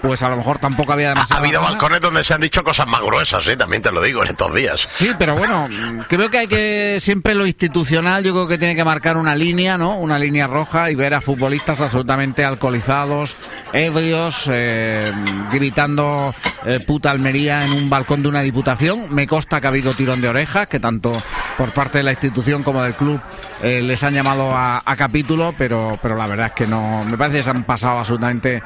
pues a lo mejor tampoco había demasiado. Ha habido balcones donde se han dicho cosas más gruesas, también te lo digo, en estos días. Sí, pero bueno, creo que hay que, siempre lo institucional, yo creo que tiene que marcar una línea, ¿no? Una línea roja, y ver a futbolistas absolutamente alcoholizados, ebrios, gritando puta Almería en un balcón de una diputación. Me consta que ha habido tirón de orejas, que tanto por parte de la institución como del club les han llamado a capítulo, pero la verdad es que no, me parece que se han pasado absolutamente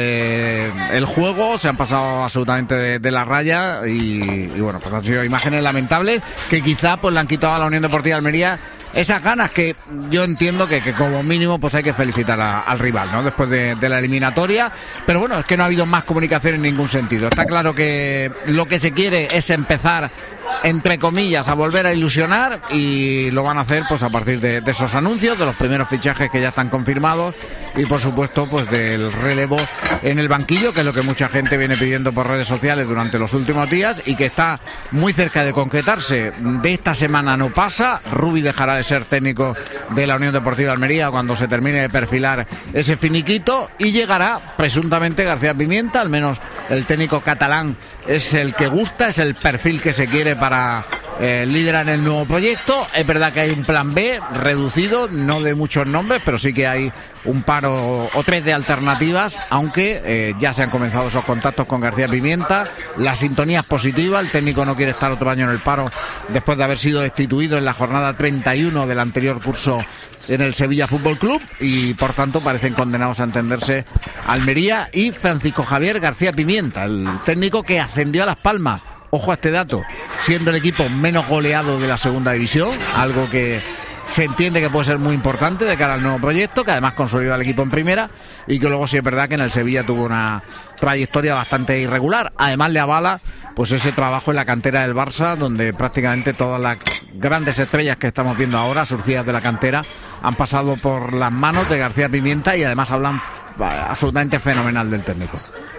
el juego, se han pasado absolutamente de la raya, y bueno, pues han sido imágenes lamentables que quizá pues le han quitado a la Unión Deportiva de Almería esas ganas que yo entiendo que como mínimo pues hay que felicitar al rival, ¿no? Después de la eliminatoria, pero bueno, es que no ha habido más comunicación en ningún sentido. Está claro que lo que se quiere es empezar, entre comillas, a volver a ilusionar, y lo van a hacer pues a partir de esos anuncios, de los primeros fichajes que ya están confirmados, y por supuesto pues del relevo en el banquillo, que es lo que mucha gente viene pidiendo por redes sociales durante los últimos días y que está muy cerca de concretarse. De esta semana no pasa. Rubi dejará de ser técnico de la Unión Deportiva de Almería cuando se termine de perfilar ese finiquito, y llegará presuntamente García Pimienta. Al menos el técnico catalán es el que gusta, es el perfil que se quiere para liderar el nuevo proyecto. Es verdad que hay un plan B reducido, no de muchos nombres, pero sí que hay un par o tres de alternativas, aunque ya se han comenzado esos contactos con García Pimienta. La sintonía es positiva, el técnico no quiere estar otro año en el paro después de haber sido destituido en la jornada 31 del anterior curso en el Sevilla Fútbol Club, y por tanto parecen condenados a entenderse Almería y Francisco Javier García Pimienta, el técnico que ascendió a Las Palmas. Ojo a este dato, siendo el equipo menos goleado de la segunda división, algo que se entiende que puede ser muy importante de cara al nuevo proyecto, que además consolidó al equipo en primera, y que luego sí es verdad que en el Sevilla tuvo una trayectoria bastante irregular. Además le avala pues ese trabajo en la cantera del Barça, donde prácticamente todas las grandes estrellas que estamos viendo ahora, surgidas de la cantera, han pasado por las manos de García Pimienta, y además hablan absolutamente fenomenal del técnico.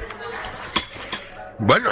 Bueno,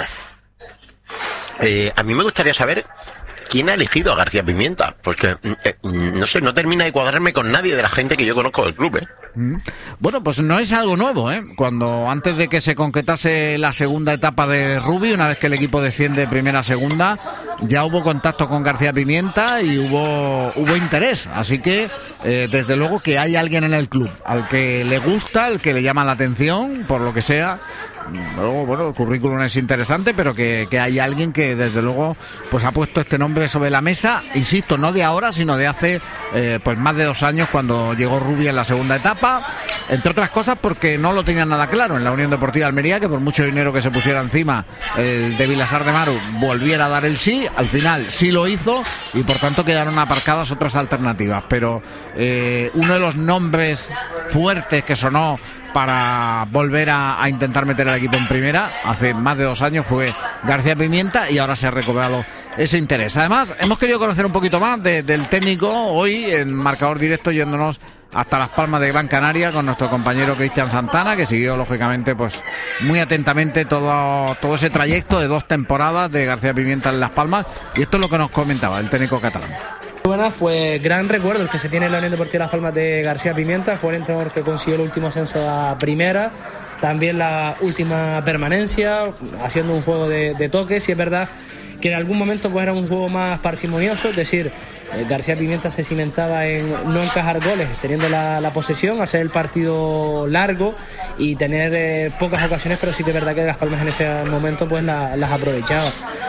a mí me gustaría saber quién ha elegido a García Pimienta, porque no sé, no termina de cuadrarme con nadie de la gente que yo conozco del club, Bueno, pues no es algo nuevo, Cuando antes de que se concretase la segunda etapa de Rubi, una vez que el equipo desciende primera a segunda, ya hubo contacto con García Pimienta y hubo interés, así que desde luego que hay alguien en el club al que le gusta, al que le llama la atención, por lo que sea. Luego, bueno, el currículum es interesante, pero que hay alguien que desde luego pues ha puesto este nombre sobre la mesa, insisto, no de ahora, sino de hace pues más de 2 años, cuando llegó Rubi en la segunda etapa, entre otras cosas porque no lo tenían nada claro en la Unión Deportiva de Almería, que por mucho dinero que se pusiera encima el de Vilasar de Maru volviera a dar el sí. Al final sí lo hizo, y por tanto quedaron aparcadas otras alternativas, pero uno de los nombres fuertes que sonó para volver a intentar meter al equipo en primera hace más de 2 años fue García Pimienta, y ahora se ha recobrado ese interés. Además, hemos querido conocer un poquito más del técnico hoy en Marcador Directo, yéndonos hasta Las Palmas de Gran Canaria con nuestro compañero Cristian Santana, que siguió lógicamente pues muy atentamente todo ese trayecto de 2 temporadas de García Pimienta en Las Palmas, y esto es lo que nos comentaba el técnico catalán. Buenas, pues gran recuerdo el que se tiene en la Unión Deportiva de Las Palmas de García Pimienta. Fue el entrenador que consiguió el último ascenso a primera, también la última permanencia, haciendo un juego de toques, y es verdad que en algún momento pues era un juego más parsimonioso, es decir, García Pimienta se cimentaba en no encajar goles, teniendo la posesión, hacer el partido largo y tener pocas ocasiones, pero sí que es verdad que Las Palmas en ese momento pues las aprovechaba.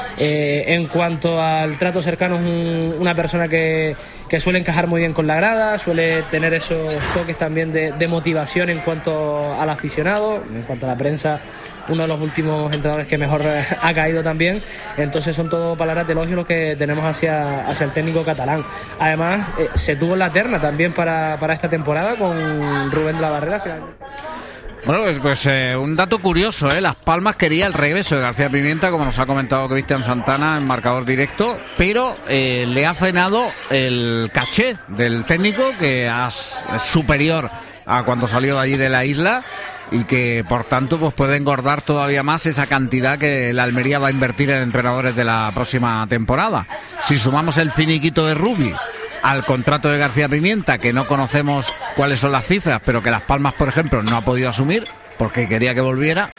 En cuanto al trato cercano, es una persona que suele encajar muy bien con la grada, suele tener esos toques también de motivación en cuanto al aficionado, en cuanto a la prensa, uno de los últimos entrenadores que mejor ha caído también. Entonces son todo palabras de elogio lo que tenemos hacia el técnico catalán. Además se tuvo la terna también para esta temporada con Rubén de la Barrera finalmente. Bueno, pues un dato curioso, Las Palmas quería el regreso de García Pimienta, como nos ha comentado Cristian Santana en Marcador Directo, pero le ha frenado el caché del técnico, que es superior a cuando salió de allí de la isla, y que por tanto pues puede engordar todavía más esa cantidad que la Almería va a invertir en entrenadores de la próxima temporada. Si sumamos el finiquito de Rubi al contrato de García Pimienta, que no conocemos cuáles son las cifras, pero que Las Palmas, por ejemplo, no ha podido asumir porque quería que volviera,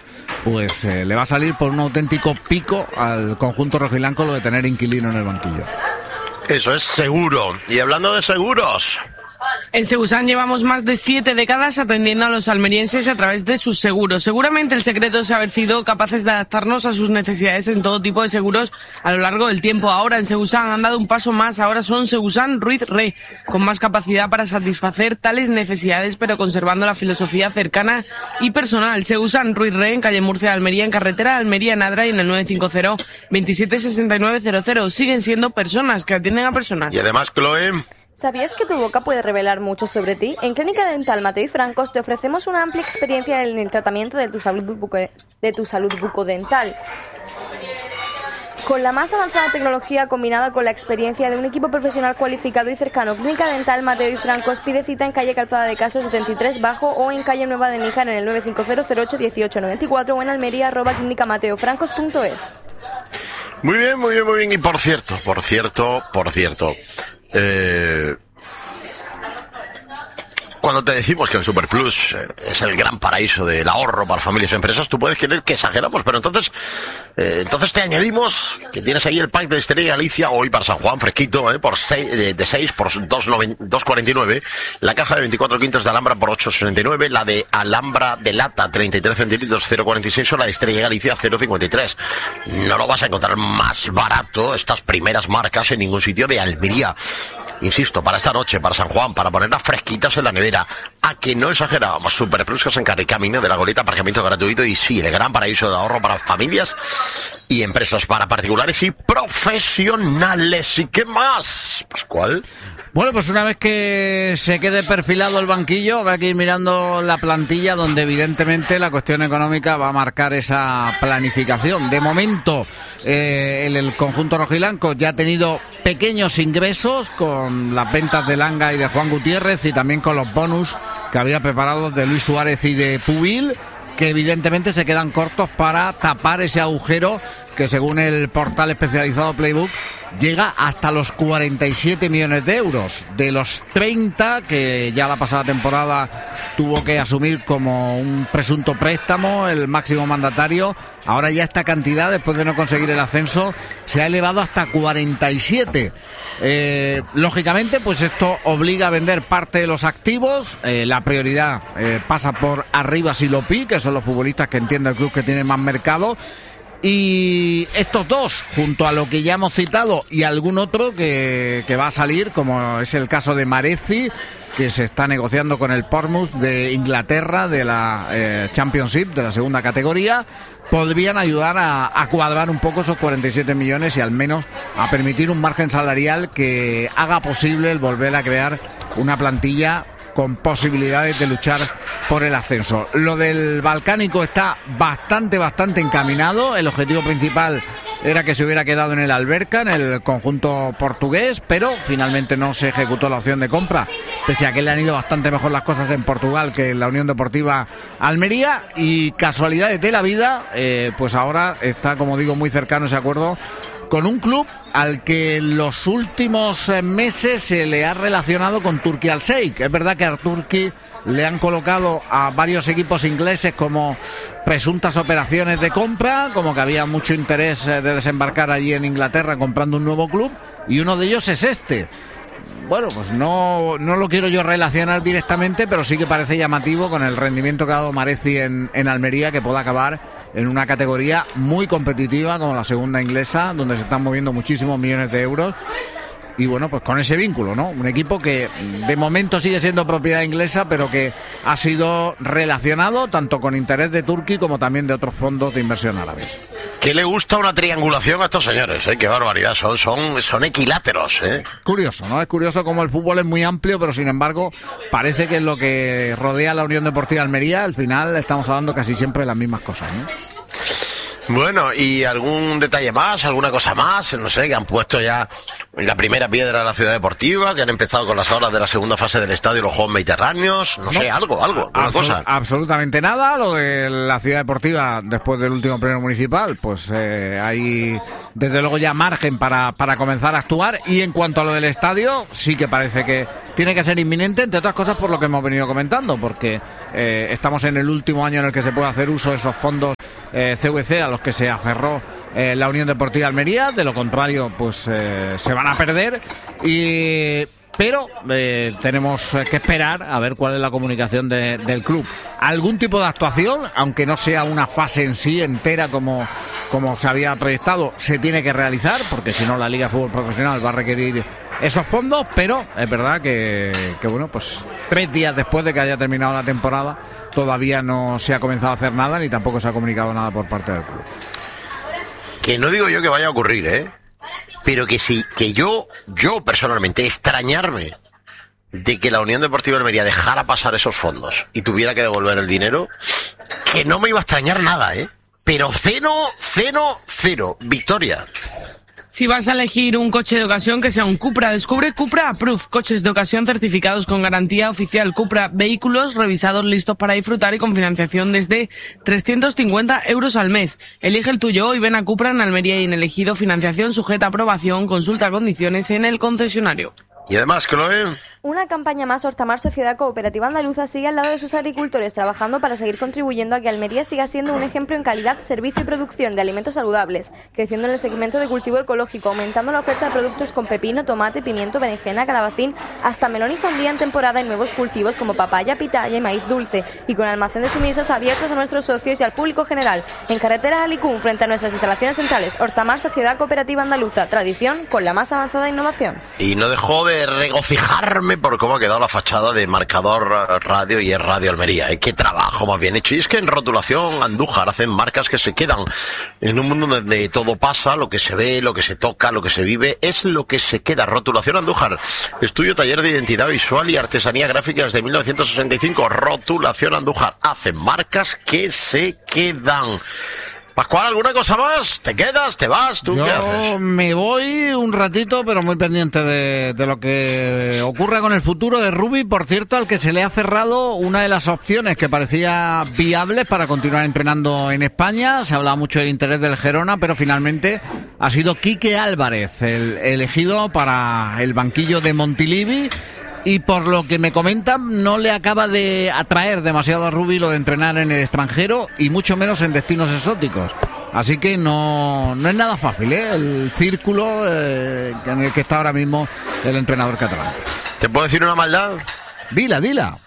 pues le va a salir por un auténtico pico al conjunto rojiblanco lo de tener inquilino en el banquillo. Eso es seguro. Y hablando de seguros... En Segusan llevamos más de 7 décadas atendiendo a los almerienses a través de sus seguros. Seguramente el secreto es haber sido capaces de adaptarnos a sus necesidades en todo tipo de seguros a lo largo del tiempo. Ahora en Segusan han dado un paso más. Ahora son Segusan Ruiz Re, con más capacidad para satisfacer tales necesidades, pero conservando la filosofía cercana y personal. Segusan Ruiz Re, en calle Murcia de Almería, en carretera Almería-Nadra, y en el 950 276900. Siguen siendo personas que atienden a personas. Y además, Chloe... ¿Sabías que tu boca puede revelar mucho sobre ti? En Clínica Dental Mateo y Francos te ofrecemos una amplia experiencia en el tratamiento de tu salud bucodental. Con la más avanzada tecnología combinada con la experiencia de un equipo profesional cualificado y cercano, Clínica Dental Mateo y Francos pide cita en calle Calzada de Castro 73 Bajo o en calle Nueva de Níjar en el 950 08 18 94 o en Almería @clinicamateofrancos.es. Muy bien, muy bien, muy bien. Y por cierto, cuando te decimos que el Superplus es el gran paraíso del ahorro para familias y empresas, tú puedes creer que exageramos, pero entonces te añadimos que tienes ahí el pack de Destilería Galicia, hoy para San Juan, fresquito, por 6 por 2,49, la caja de 24 quintos de Alhambra por 8,69, la de Alhambra de lata 33 centilitros 0,46 o la de Destilería Galicia 0,53. No lo vas a encontrar más barato estas primeras marcas en ningún sitio de Almería. Insisto, para esta noche, para San Juan, para ponerlas fresquitas en la nevera. A que no exagerábamos. Superplus en Carri Camino de la Goleta, aparcamiento gratuito y sí, el gran paraíso de ahorro para familias y empresas, para particulares y profesionales. ¿Y qué más, Pascual? Bueno, pues una vez que se quede perfilado el banquillo, va a ir mirando la plantilla donde evidentemente la cuestión económica va a marcar esa planificación. De momento, el conjunto rojiblanco ya ha tenido pequeños ingresos con las ventas de Langa y de Juan Gutiérrez y también con los bonus que había preparados de Luis Suárez y de Pubil, que evidentemente se quedan cortos para tapar ese agujero que, según el portal especializado Playbook, llega hasta los 47 millones de euros, de los 30 que ya la pasada temporada tuvo que asumir como un presunto préstamo el máximo mandatario. Ahora ya esta cantidad, después de no conseguir el ascenso, se ha elevado hasta 47. Lógicamente, pues esto obliga a vender parte de los activos. La prioridad pasa por Arribas y Lopí, que son los futbolistas que entiende el club que tienen más mercado. Y estos dos, junto a lo que ya hemos citado y algún otro que va a salir, como es el caso de Marezi, que se está negociando con el Portsmouth de Inglaterra, de la Championship, de la segunda categoría, podrían ayudar a cuadrar un poco esos 47 millones y al menos a permitir un margen salarial que haga posible el volver a crear una plantilla con posibilidades de luchar por el ascenso. Lo del Balcánico está bastante encaminado. El objetivo principal era que se hubiera quedado en el Alberca, en el conjunto portugués, pero finalmente no se ejecutó la opción de compra, pese a que le han ido bastante mejor las cosas en Portugal que en la Unión Deportiva Almería. Y casualidades de la vida, pues ahora está, como digo, muy cercano ese acuerdo con un club al que en los últimos meses se le ha relacionado con Turki Al-Sheikh. Es verdad que a Turki le han colocado a varios equipos ingleses como presuntas operaciones de compra, como que había mucho interés de desembarcar allí en Inglaterra comprando un nuevo club, y uno de ellos es este. Bueno, pues no lo quiero yo relacionar directamente, pero sí que parece llamativo con el rendimiento que ha dado Marezi en Almería, que pueda acabar en una categoría muy competitiva como la segunda inglesa, donde se están moviendo muchísimos millones de euros. Y bueno, pues con ese vínculo, ¿no? Un equipo que de momento sigue siendo propiedad inglesa, pero que ha sido relacionado tanto con interés de Turquía como también de otros fondos de inversión árabes. ¿Qué le gusta una triangulación a estos señores? Qué barbaridad, son equiláteros, Curioso, ¿no? Es curioso como el fútbol es muy amplio, pero sin embargo parece que en lo que rodea a la Unión Deportiva Almería, al final estamos hablando casi siempre de las mismas cosas, ¿no? Bueno, ¿y algún detalle más, alguna cosa más? No sé, que han puesto ya la primera piedra de la ciudad deportiva, que han empezado con las obras de la segunda fase del estadio, los Juegos Mediterráneos, no sé, algo, una cosa. Absolutamente nada. Lo de la ciudad deportiva, después del último pleno municipal, pues hay desde luego ya margen para comenzar a actuar. Y en cuanto a lo del estadio, sí que parece que tiene que ser inminente, entre otras cosas por lo que hemos venido comentando, porque estamos en el último año en el que se puede hacer uso de esos fondos CVC a los que se aferró la Unión Deportiva Almería. De lo contrario, pues se van a perder. Pero tenemos que esperar a ver cuál es la comunicación del club. Algún tipo de actuación, aunque no sea una fase en sí entera como se había proyectado, se tiene que realizar, porque si no la Liga de Fútbol Profesional va a requerir esos fondos. Pero es verdad que bueno, pues 3 días después de que haya terminado la temporada todavía no se ha comenzado a hacer nada, ni tampoco se ha comunicado nada por parte del club. Que no digo yo que vaya a ocurrir, pero que sí, que yo personalmente extrañarme de que la Unión Deportiva Almería dejara pasar esos fondos y tuviera que devolver el dinero, que no me iba a extrañar nada, pero cero, Victoria. Si vas a elegir un coche de ocasión que sea un Cupra, descubre Cupra Approved, coches de ocasión certificados con garantía oficial Cupra, vehículos revisados listos para disfrutar y con financiación desde 350 euros al mes. Elige el tuyo y ven a Cupra en Almería y en Elegido, financiación sujeta a aprobación, consulta condiciones en el concesionario. Y además, Chloe, una campaña más, Hortamar Sociedad Cooperativa Andaluza sigue al lado de sus agricultores, trabajando para seguir contribuyendo a que Almería siga siendo un ejemplo en calidad, servicio y producción de alimentos saludables, creciendo en el segmento de cultivo ecológico, aumentando la oferta de productos con pepino, tomate, pimiento, berenjena, calabacín, hasta melón y sandía en temporada, y nuevos cultivos como papaya, pitaya y maíz dulce, y con almacén de suministros abiertos a nuestros socios y al público general. En carretera Alicún, frente a nuestras instalaciones centrales, Hortamar Sociedad Cooperativa Andaluza, tradición con la más avanzada innovación. Y no dejó de regocijarme por cómo ha quedado la fachada de Marcador Radio y Es Radio Almería. Qué trabajo más bien hecho. Y es que en Rotulación Andújar hacen marcas que se quedan en un mundo donde todo pasa, lo que se ve, lo que se toca, lo que se vive, es lo que se queda. Rotulación Andújar, estudio, taller de identidad visual y artesanía gráfica desde 1965. Rotulación Andújar, hacen marcas que se quedan. Pascual, ¿alguna cosa más? ¿Te quedas? ¿Te vas? ¿Tú qué haces? Yo me voy un ratito, pero muy pendiente de lo que ocurra con el futuro de Rubi, por cierto, al que se le ha cerrado una de las opciones que parecía viables para continuar entrenando en España. Se hablaba mucho del interés del Gerona, pero finalmente ha sido Quique Álvarez el elegido para el banquillo de Montilivi. Y por lo que me comentan, no le acaba de atraer demasiado a Rubi lo de entrenar en el extranjero y mucho menos en destinos exóticos. Así que no es nada fácil, el círculo en el que está ahora mismo el entrenador catalán. ¿Te puedo decir una maldad? Dila.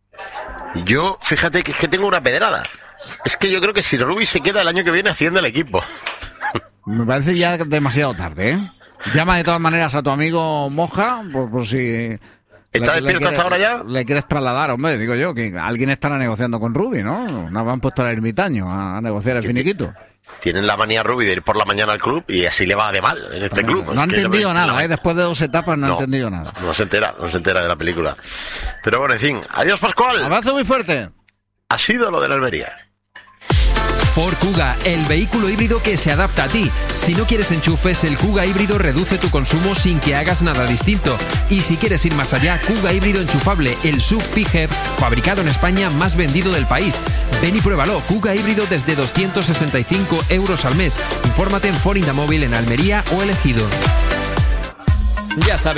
Yo, fíjate que es que tengo una pedrada. Es que yo creo que si Rubi se queda el año que viene haciendo el equipo. Me parece ya demasiado tarde, Llama de todas maneras a tu amigo Moja, por si... ¿Está despierto hasta ahora ya? Le quieres trasladar, hombre, digo yo, que alguien estará negociando con Rubi, ¿no? Nos han puesto al ermitaño a negociar el finiquito. Tienen la manía Rubi de ir por la mañana al club y así le va de mal en este club. No ha entendido nada, después de 2 etapas no ha entendido nada. No se entera de la película. Pero bueno, en fin, adiós Pascual. Abrazo muy fuerte. Ha sido lo de la Almería. Ford Kuga, el vehículo híbrido que se adapta a ti. Si no quieres enchufes, el Kuga híbrido reduce tu consumo sin que hagas nada distinto. Y si quieres ir más allá, Kuga híbrido enchufable, el SUV PHEV, fabricado en España, más vendido del país. Ven y pruébalo, Kuga híbrido desde 265 euros al mes. Infórmate en Ford Indamóvil en Almería o Elegido. Ya sabes.